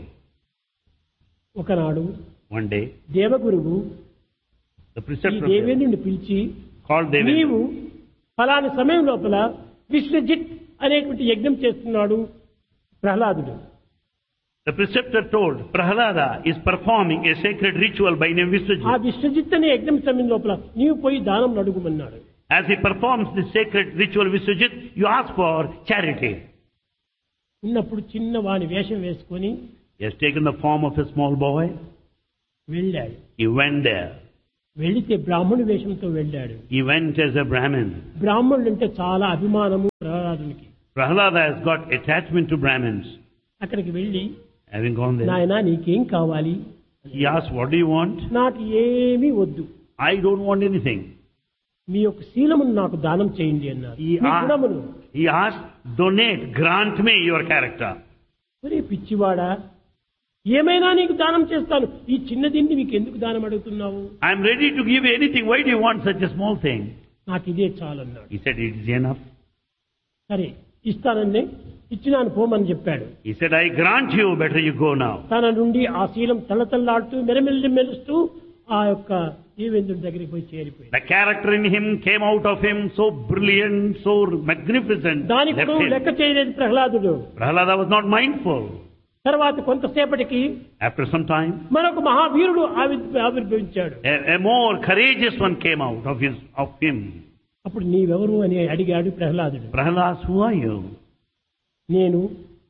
ఒకనాడు One day, దేవగురువు the ఈ preceptor of Devas దేవేంద్రుని పిలిచి, called Devendra. నీవు ఫలాని సమయం లోపల విశ్వజిత్ అనేటువంటి యజ్ఞం చేస్తున్నాడు ప్రహ్లాదుడు. The preceptor told, Prahlada is performing a sacred ritual by name ఆ Vishwajit. విశ్వజిత్ అనే యజ్ఞం సమయం లోపల నీవు పోయి దానం అడుగుమన్నాడు. As he performs the sacred ritual Vishwajit, you ask for charity. ఉన్నప్పుడు చిన్న వాని వేషం వేసుకొని He has taken the form of a small boy. వెళ్ళాడు. He went there. వెళితే బ్రాహ్మణు వేషంతో వెళ్ళాడు. He went as a Brahmin. బ్రాహ్మణులు అంటే చాలా అభిమానము ప్రహ్లాదునికి. Prahlada has got attachment to Brahmins. అక్కడికి వెళ్ళి Having gone there, నాయనా నీకేం కావాలి? he asked, what do you want? నాకు ఏమీ వద్దు, I don't want anything. మీ యొక్క శీలమును నాకు దానం చేయండి అన్నారు. మీ గుణమును. He asked, donate, grant me your character. ఒరే పిచ్చివాడా, ఏమైనా నీకు దానం చేస్తాను, ఈ చిన్న దీన్ని నీకు ఎందుకు దానం అడుగుతున్నావు? I am ready to give you anything. Why do you want such a small thing? నాకు ఇదే చాలు అన్నాడు. He said, it is enough. సరే ఇస్తానండి, ఇచ్చినాను పోమని చెప్పాడు. He said, I grant you, better you go now. తన నుండి ఆ శీలం తల్లతల్లాడుతూ మెరుస్తూ ఆ యొక్క దేవేంద్రుడి దగ్గరికి పోయి చేరిపోయింది. The character in him came out of him so brilliant, so magnificent. దానికి కూడా లెక్క చేయలేదు ప్రహ్లాదుడు. Prahlada was not mindful. తర్వాత కొంతసేపటికి After some time, మరొక మహావీరుడు ఆవిర్భవించాడు. a more courageous one came out of him. అప్పుడు నీవెవరు అని అడిగాడు ప్రహ్లాదుడు. Prahlad, who are you? నేను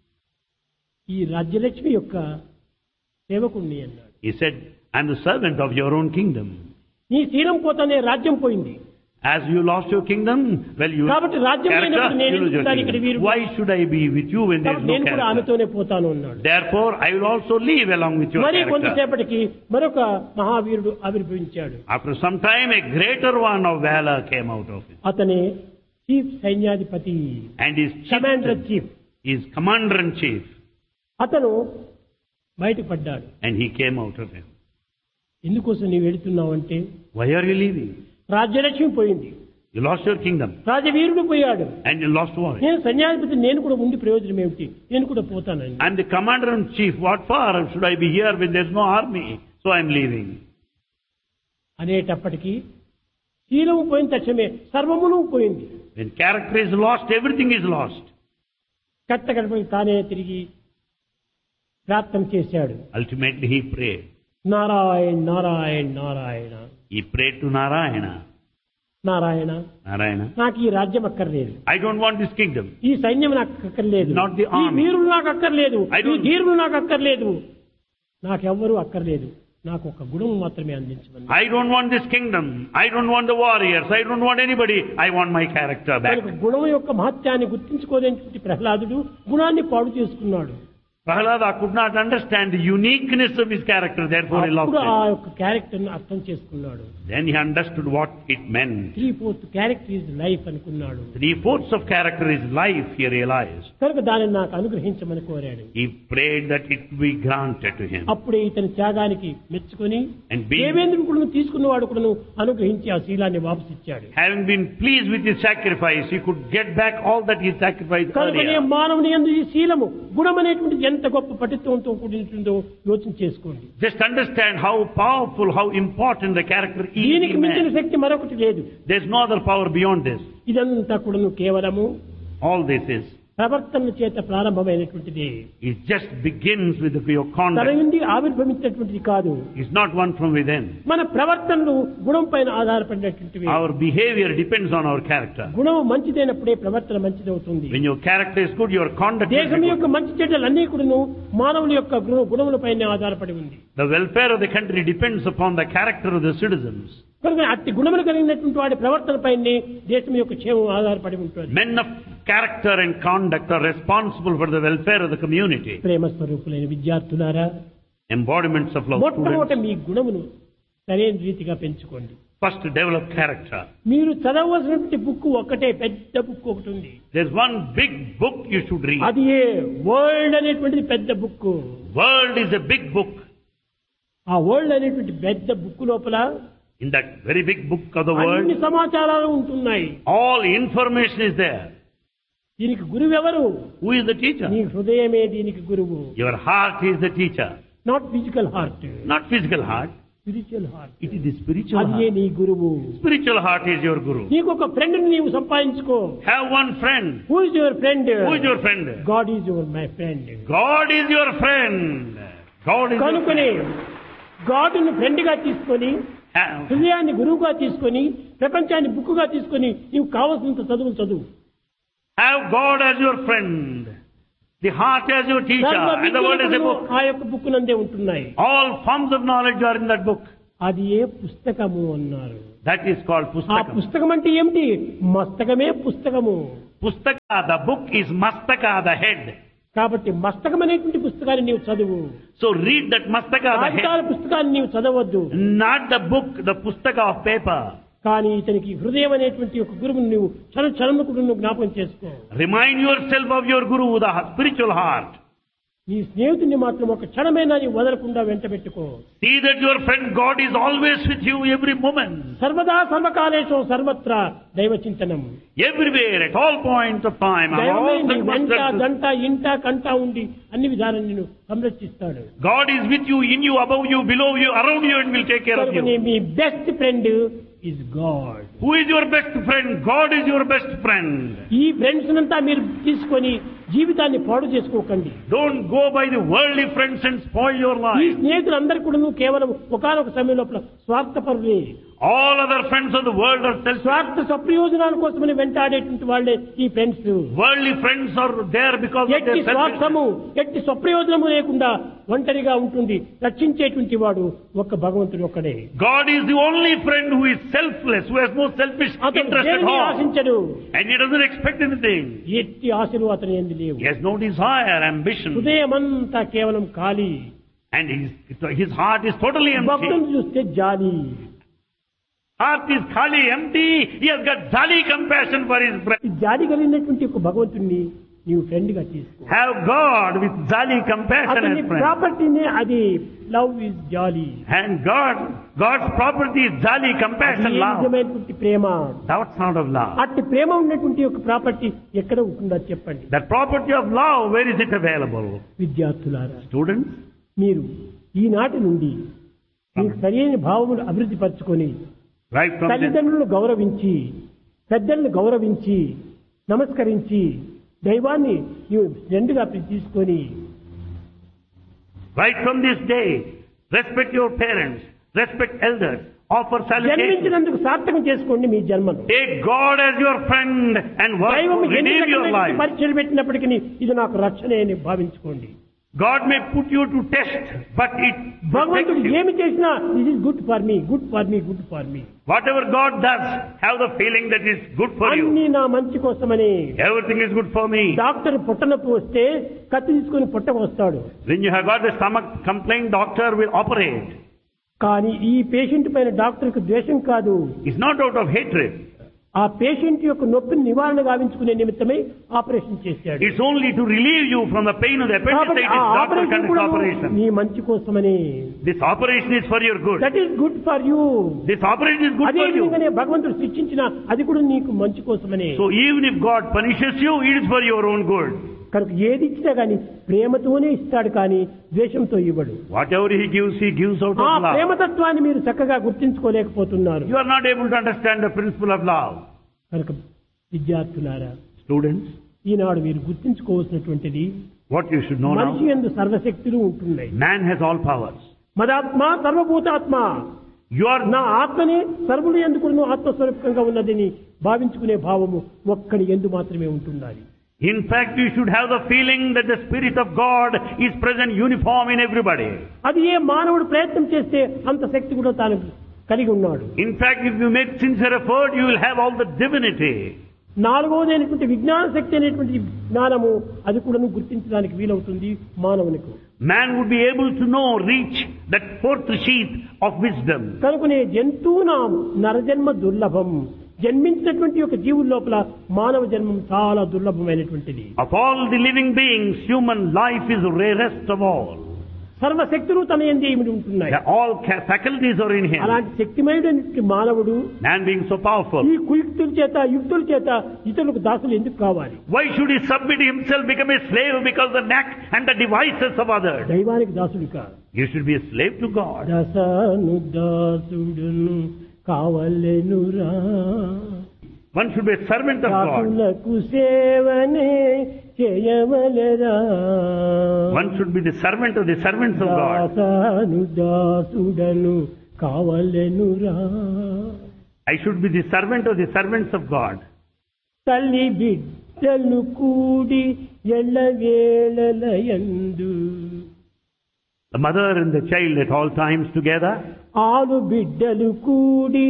ఈ రాజ్యలక్ష్మి యొక్క సేవకుణ్ణి అన్నాడు. He said, I am the servant of your own kingdom. నీ శీలం పోతానే రాజ్యం పోయింది. As you lost your kingdom, well, you కాబట్టి రాజ్యం పోయినప్పుడు నేను lose your ఇక్కడ kingdom. వీరు Why should I be with you when there is no నేను కూడా character? ఆమెతోనే పోతాను అన్నాడు. Therefore, I will also leave along with your మరి character. కొంతసేపటికి మరొక మహావీరుడు ఆవిర్భవించాడు. After some time, a greater one of valor came out of him. అతనే chief సైన్యాధిపతి, And his commander chief. his commander-in-chief. అతను బయటకు పడ్డాడు. And he came out of him. ఎందుకోసం నీవు వెళుతున్నావు అంటే, Why are you leaving? Rajyalakshmi పోయింది, You lost your kingdom. రాజవీరుడు పోయాడు, And you lost war. నేను సైన్యాధిపతి, నేను కూడా ఉండి ప్రయోజనం ఏమిటి, నేను కూడా పోతానండి. I'm the commander-in-chief. What for should I be here when there's no army? So I'm leaving. అనేటప్పటికీ శీలము పోయిన తక్షణమే సర్వమును పోయింది. When character is lost, everything is lost. కట్టకడపకి తానే తిరిగి ప్రార్థన చేశాడు. Ultimately, he prayed. Narayana Narayana Narayana. He prayed to Narayana. Narayana, Narayana, నాకు ఈ రాజ్యం అక్కర్లేదు, I don't want this kingdom. ఈ సైన్యం నాకు అక్కర్లేదు, Not the ఈ army. వీరులు నాకు అక్కర్లేదు, I ఈ don't- ధీరులు నాకు అక్కర్లేదు, నాకెవ్వరూ అక్కర్లేదు, నాకు ఒక గుణం మాత్రమే అందించమని. I don't want this kingdom. I don't want the warriors. I don't want anybody. I want my character back. కనుక గుణం యొక్క మహత్యాన్ని గుర్తించుకోలేని ప్రహ్లాదుడు గుణాన్ని పాడు చేసుకున్నాడు. Prahlada could not understand the uniqueness of his character, therefore he lost అప్పుడు ఆ it. యొక్క క్యారెక్టర్ ను అర్థం చేసుకున్నాడు. Then he understood what it meant. 3/4 character is life అనుకున్నాడు. 3/4 of character is life, he realized. కనుక దానిని నాకు అనుగ్రహించమని కోరాడు. He prayed that it be granted to him. అప్పుడే ఇతని త్యాగానికి మెచ్చుకొని And being, దేవేంద్రుడు కూడా తీసుకున్నవాడు కూడా అనుగ్రహించి ఆ శీలాన్ని వాపసు ఇచ్చాడు. having been pleased with his sacrifice, he could get back all that he sacrificed కనుకనే earlier. మానవుని యందు ఈ శీలము గుణం అనేటువంటిది ఎంత గొప్ప పటిత్వంతో కూడినటుందో యోచన చేసుకోండి. Just understand how powerful, how important the character is దీనికి in మించిన man. శక్తి మరొకటి లేదు. There's no other power beyond this. ఇదంతా కూడా కేవలము All this ప్రవర్తన చేత ప్రారంభమైనటువంటిది. it just begins with your తన conduct. నుండి ఆవిర్భవించినటువంటిది కాదు. It's not one from within. మన ప్రవర్తనలు గుణం పైన ఆధారపడినటువంటివి. Our behavior depends on our character. గుణం మంచిదైనప్పుడే ప్రవర్తన మంచిదవుతుంది. When your character is good, your conduct is దేశం యొక్క good. మంచి చెడ్డలన్నీ కూడాను మానవుల యొక్క గుణములపైనే ఆధారపడి ఉంది. The welfare of the country depends upon the character of the citizens. కనుక అట్టి గుణములు కలిగినటువంటి వాడి ప్రవర్తన పైనే దేశం యొక్క క్షేమం ఆధారపడి ఉంటుంది. Men of character and conduct are responsible for the welfare of the community. ప్రేమ స్వరూపులైన విద్యార్థులారా, Embodiments of love. మొట్టమొదట Students, మీ గుణమును సరైన రీతిగా పెంచుకోండి. first develop character. మీరు చదవవలసినటువంటి బుక్ ఒకటే, పెద్ద బుక్ ఒకటి ఉంది. There's one big book you should read. అది ఏ వరల్డ్ అనేటువంటిది పెద్ద book. World is a big book. ఆ వరల్డ్ అనేటువంటి పెద్ద బుక్ లోపల In that very big book of the అన్ని world, సమాచారాలు ఉంటున్నాయి. all information is there. దీనికి గురువు ఎవరు? Who is the teacher? నీ హృదయమే దీనికి గురువు. Your heart is the teacher. Not physical heart, Not physical heart. Spiritual heart. It is the spiritual అదే heart. నీ గురువు. Spiritual heart is your guru. నీకు ఒక ఫ్రెండ్ ని నీవు సంపాదించుకో. Have one friend. Who is your friend? Who is your friend? God is your my friend. God is your friend. God is your కనుకనే friend. గాడ్ని friend గా తీసుకొని, Have, హృదయాన్ని గురువుగా తీసుకొని, ప్రపంచాన్ని బుక్కుగా తీసుకొని నీవు కావలసినంత చదువు చదువు. have God as your friend. The heart as your teacher and the world as a book. ఆ యొక్క బుక్ నందే ఉంటున్నాయి. All forms of knowledge are in that book. అది ఏ పుస్తకము అన్నారు. That is called ఆ pustakam. పుస్తకం అంటే ఏమిటి? మస్తకమే పుస్తకము. Pustaka, the book is mastaka, the head. కాబట్టి మస్తకం అనేటువంటి పుస్తకాన్ని నీవు చదువు. So read that mastaka, the కాగితాల head. పుస్తకాన్ని నీవు చదవద్దు. Not the book, the pustaka of paper. కానీ ఇతనికి హృదయం అనేటువంటి ఒక గురువును నువ్వు క్షణముకు నువ్వు జ్ఞాపకం చేసుకో. Remind yourself of your guru, the spiritual heart. నీ స్నేహితుడిని మాత్రం ఒక క్షణమైనా నీ వదలకుండా వెంట పెట్టుకో. See that your friend God is always with you every moment. సర్వదా సర్వకాలేషు సర్వత్రా దైవ చింతనం. Everywhere, at all points of time. దైవమే All నీ వెంట circumstances. గంట ఇంట కంట ఉండి అన్ని విధాలను నిన్ను సంరక్షిస్తాడు. God is with you, in you, above you, below you, around you, and will take care of కనుకనే you. Me best friend is God. Who is your best friend? God is your best friend. ఈ friends అంతా మీరు తీసుకొని జీవితాన్ని పాడు చేసుకోకండి. Don't go by the worldly friends and spoil your ఈ life. స్నేహితులందరూ కూడా కేవలం ఒకానొక సమయం లోపల స్వార్థపరులే. All other friends of the world are selfish. స్వార్థ స్వప్రయోజనాల కోసమని వెంటాడేటువంటి వాళ్ళే ఈ friends. Worldly friends are there because of ఎట్టి their selfishness. స్వార్థము ఎట్టి స్వప్రయోజనము లేకుండా ఒంటరిగా ఉంటుంది రక్షించేటువంటి వాడు ఒక్క భగవంతుడు ఒక్కడే. God is the only friend who is selfless, who has no selfish అతను interest at దేనిని all. ఆశించడు. And he doesn't expect anything. ఎట్టి ఆశలు అతని యందు లేవు. He has no desire, ambition. హృదయమంతా కేవలం ఖాళీ. And his heart is totally భక్తులను empty. చూస్తే జాలి. Heart is khali, empty. He has got jolly compassion for his brother. ఈ జాలి కలిగినటువంటి ఒక భగవంతుణ్ణి నీవు ఫ్రెండ్ గా తీసుకో. Have God with jolly compassion అతని as friend. ప్రాపర్టీనే అది love is jolly. And God's property is jolly compassion, love. నిజమైనటువంటి ప్రేమ. That's not of love. అట్టి ప్రేమ ఉన్నటువంటి ఒక ప్రాపర్టీ ఎక్కడ ఉంటుందో చెప్పండి. That property of love, where is it available? విద్యార్థులారా, Students, మీరు ఈనాటి నుండి మీకు సరైన భావములు అభివృద్ధి పరచుకొని right from this, తల్లిదండ్రులను గౌరవించి పెద్దలను గౌరవించి నమస్కరించి దైవాన్ని నీవు ఫ్రెండ్గా తీసుకొని right from this day, respect your parents, respect elders, offer salutation. జన్మించినందుకు సార్థకం చేసుకోండి మీ జన్మను. Take God as your friend and work దైవం to ఎన్ని redeem your రకమైన life. పరీక్షలు పెట్టినప్పటికీ ఇది నాకు రక్షణ అని భావించుకోండి. God may put you to test, but it భగవంతుడు protects you. ఏమి చేసినా this is good for me, good for me, good for me. Whatever God does, have the feeling that it's good for you. అన్ని నా మంచి కోసమని. Everything is good for me. Doctor పొట్టనొప్పి వస్తే కత్తి తీసుకొని పొట్టకు వస్తాడు. When you have got the stomach complaint, doctor will operate. కానీ ఈ పేషెంట్ పైన డాక్టర్కి ద్వేషం కాదు. It's not out of hatred. ఆ పేషెంట్ యొక్క నొప్పిని నివారణ గావించుకునే నిమిత్తమై ఆపరేషన్ చేశాడు. It's only to relieve you from the pain of the కాబట్టి appendicitis. ఆ Doctor ఆపరేషన్ conducts కూడా operation. నీ మంచి కోసమని. This operation is for your good. That is good for you. This operation is good అదే for you. విధంగానే భగవంతుడు శిక్షించిన అది కూడా నీకు మంచి కోసమని. So even if God punishes you, it is for your own good. కనుక ఏది ఇచ్చినా కానీ ప్రేమతోనే ఇస్తాడు కానీ ద్వేషంతో ఇవ్వడు. Whatever He gives out ఆ of love. ప్రేమతత్వాన్ని మీరు చక్కగా గుర్తించుకోలేకపోతున్నారు. You are not able to understand the principle of love. కనుక విద్యార్థులారా, Students, ఈనాడు మీరు గుర్తించుకోవాల్సినటువంటిది what you should know now, మనిషి యందు సర్వశక్తులు ఉంటున్నాయి. man has all powers. మదాత్మ సర్వభూతాత్మ. You are నా ఆత్మని సర్వులు ఎందుకు ఆత్మస్వరూపంగా ఉన్నదని భావించుకునే భావము ఒక్కడి ఎందు మాత్రమే ఉంటున్నది. In fact, you should have the feeling that the Spirit of God is present uniform in everybody. అది ఏ మానవుడు ప్రయత్నం చేస్తే అంత శక్తి కూడా తాను కలిగి ఉన్నాడు. In fact, if you make sincere effort, you will have all the divinity. నాలుగవది అయినటువంటి విజ్ఞాన శక్తి అనేటువంటి జ్ఞానము అది కూడా గుర్తించడానికి వీలవుతుంది మానవునికి. Man would be able to know, reach that fourth sheath of wisdom. కనుకనే జంతువునాం నరజన్మ దుర్లభం. జన్మించినటువంటి ఒక జీవుల లోపల మానవ జన్మం చాలా దుర్లభమైనటువంటిది. Of all the living beings, human life is rarest of all. సర్వశక్తులు తన యందు ఇమిడి ఉంటున్నాయి. All faculties are in him. అలాంటి శక్తిమయుడైన మానవుడు Man being so powerful, ఈ కుయుక్తుల చేత యుక్తుల చేత ఇతరులకు దాసులు ఎందుకు కావాలి? why should he submit himself, become a slave because the knack and the devices of others? దైవానికి దాసుడు కాదు. You should be a slave to God. దశను దాసుడును కావలెనురా. One should be a servant of God. దాసులకు సేవనే చేయవలెరా. One should be the servant of the servants of God. దాసను దాసుడను కావలెనురా. I should be the servant of the servants of God. తల్లి బిడ్డలు కూడి ఎల్లవేళలయందు. The mother and the child at all times together. ఆలు బిడ్డలు కూడి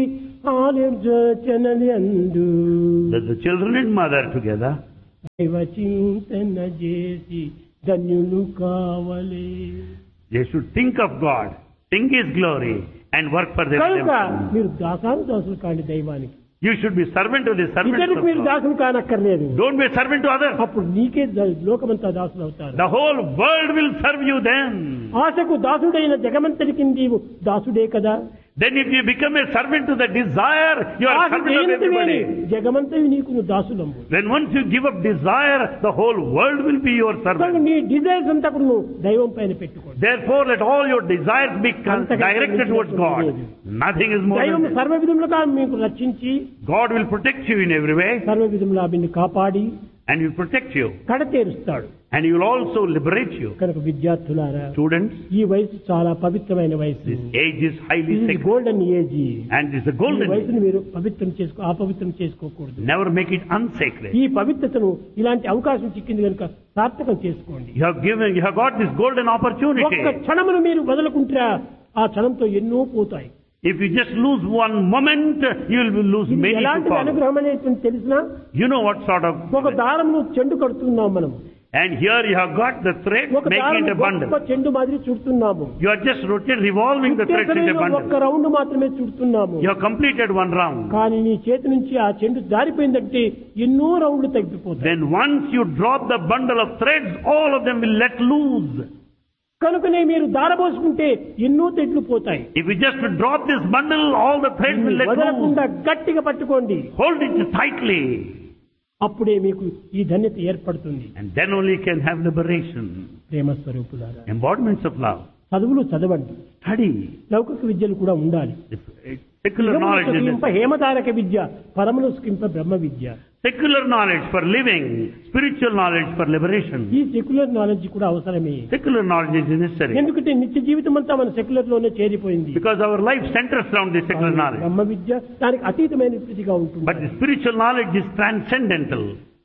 ఆలోచనలందు. The children and mother together. దైవ చింతన చేసి ధన్యులు కావలే. They should think of God, think His glory, and work for their కనుక redemption. మీరు దాసులు కాండి దైవానికి. You should be servant to the servants of ఇతరులకు మీరు God. దాసులు కానక్కర్లేదు. Don't be a servant to others. అప్పుడు నీకే లోకమంతా దాసులు అవుతారు. The whole world will serve you then. ఆశకు దాసుడైన జగమంతటికి నీవు దాసుడే కదా. Then if you become a servant to the desire, you are a servant of everybody. జగమంతవి నీకు దాసులము. Then once you give up desire, the whole world will be your servant. నీ desires అంతా కూడా నువ్వు దైవం పైన పెట్టుకో. Therefore let all your desires be directed towards God. Nothing is more దైవం than that. సర్వ విధములుగా మీకు రక్షించి God will protect you in every way. సర్వ విధములా నిన్ను కాపాడి And He will protect you. కడతేరుస్తాడు. And He will also liberate you. కనుక విద్యార్థులారా, Students, ఈ వయసు చాలా పవిత్రమైన వయసు. this age is highly sacred. Golden age. And it's a ఈ golden age. వయసును మీరు అపవిత్రం చేసుకోకూడదు. Never make it unsacred. ఈ పవిత్రతను ఇలాంటి అవకాశం చిక్కింది కనుక సార్థకం చేసుకోండి. You have got this golden opportunity. ఒక్క క్షణమును మీరు వదలకుంటారా ఆ క్షణంతో ఎన్నో పోతాయి. If you just lose one moment, you will lose ఇది many to ఎలాంటి follow. అనుగ్రహం అనేటువంటి తెలిసినా You know what sort of... ఒక దారమును చెండు కడుతున్నాం మనం. And here you have got the thread, ఒక making దారము it a bundle. గొప్ప చెండు మాదిరి చుడుతున్నాము. You are just revolving the threads in a ఒక్క bundle. రౌండ్ మాత్రమే చుడుతున్నాము. You have completed one round. కానీ నీ చేతి నుంచి ఆ చెండు జారిపోయిందంటే ఎన్నో రౌండ్లు తగ్గిపోతాయి. Then once you drop the bundle of threads, all of them will let loose. కనుకనే మీరు దారబోసుకుంటే ఎన్నో తెడ్లు పోతాయి. If you just drop this bundle, all the threads will let వదలకుండా loose. గట్టిగా పట్టుకోండి. Hold it tightly. అప్పుడే మీకు ఈ ధన్యత ఏర్పడుతుంది. And then only you can have liberation. ప్రేమ స్వరూపులారా, Embodiments of love. చదువులు చదవండి. Study. లౌకిక విద్యలు కూడా ఉండాలి. Secular knowledge is సుఖింప హేమతారక విద్య, పరమును సుఖింప బ్రహ్మ విద్య. secular knowledge for living, spiritual knowledge for liberation. ఈ సెక్యులర్ నాలెడ్జ్ కూడా అవసరమే. Secular knowledge is necessary. ఎందుకంటే నిత్య జీవితం అంతా మన సెక్యులర్ లోనే చేరిపోయింది. Because our life centers around the secular knowledge. బ్రహ్మ విద్య దానికి అతీతమైన స్థితిగా ఉంటుంది. But the spiritual knowledge is transcendental.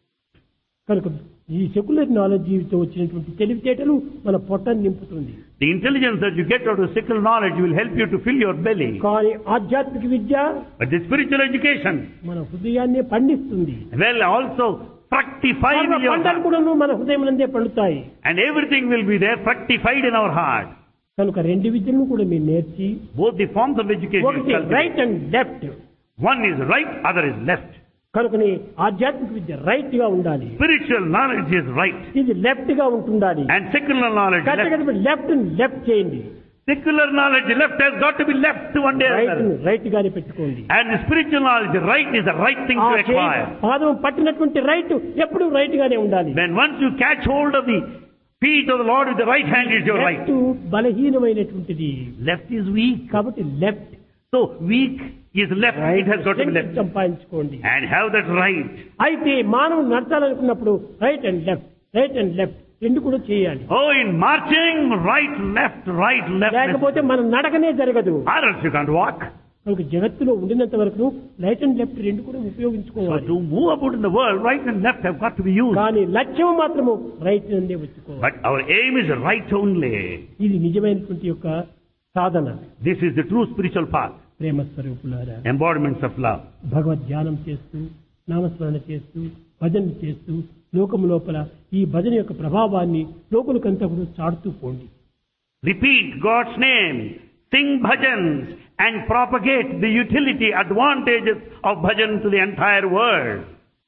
కనుక ఈ సెక్యులర్ నాలెడ్జితో వచ్చినటువంటి తెలివితేటలు మన పొట్టను నింపుతుంది. The intelligence that you get out of secular knowledge will help you to fill your belly. కానీ ఆధ్యాత్మిక విద్య But the spiritual education మన హృదయాన్ని పండిస్తుంది. will also fructify in your పంటలు heart. కూడా మన హృదయమునందే పండుతాయి. And everything will be there fructified in our heart. కనుక రెండు విద్యలను కూడా మీరు నేర్చి, Both the forms of education. ఒకటి right and left. One is right, other is left. కనుకని ఆధ్యాత్మిక విద్య రైట్ గా ఉండాలి. Spiritual knowledge is right. ఇది లెఫ్ట్ గా ఉంటుండాలి. And secular knowledge left. Left చేయండి. Secular knowledge left has got to be left one day or another. Right గానే పెట్టుకోండి. And the spiritual knowledge right is the right thing to acquire. పాదం పట్టినటువంటి right ఎప్పుడు right గానే ఉండాలి. Then once you catch hold of the feet of the Lord with the right hand is your right. బలహీనమైనటువంటిది. Left is weak. కాబట్టి left. So weak is left. It has got to be left. సంపాదించుకోండి. And have that right. అయితే మానవుడు నడచాలనుకున్నప్పుడు right and left రెండు కూడా చేయాలి. Oh, in marching, right, left. లేకపోతే మన నడకనే జరగదు. Or else you can't walk. మనకు జగత్తులో ఉండినంత వరకు రైట్ అండ్ లెఫ్ట్ రెండు కూడా ఉపయోగించుకోవాలి. So to move about in the world, right and left have got to be used. కానీ లక్ష్యం మాత్రము రైట్ నుండే వచ్చుకోవాలి. But our aim is right only. ఇది నిజమైనటువంటి యొక్క సాధన. This is the true spiritual path. ప్రేమ స్వరూపులారా, Embodiments of love. భగవద్ ధ్యానం చేస్తూ, నామస్మరణ చేస్తూ, భజన చేస్తూ, లోకము లోపల ఈ భజన యొక్క ప్రభావాన్ని లోకులకంతా కూడా చాటుతూ పోండి. Repeat God's name, sing bhajans, and propagate the utility, advantages of bhajan to the entire world.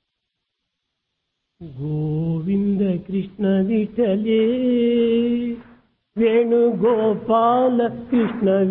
Govinda Krishna విఠలే Venugopala Krishna